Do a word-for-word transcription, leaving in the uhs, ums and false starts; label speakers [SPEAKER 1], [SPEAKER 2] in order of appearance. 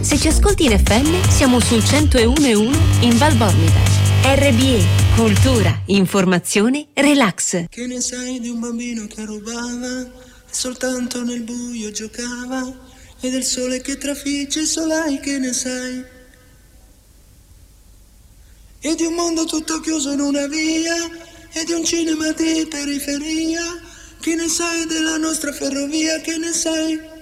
[SPEAKER 1] Se ci ascolti in F M, siamo sul centouno e uno in Val Bormida. R B E, cultura, informazione, relax.
[SPEAKER 2] Che ne sai di un bambino che rubava e soltanto nel buio giocava, e del sole che trafigge i solai, che ne sai? E di un mondo tutto chiuso in una via, e di un cinema di periferia, che ne sai della nostra ferrovia, che ne sai?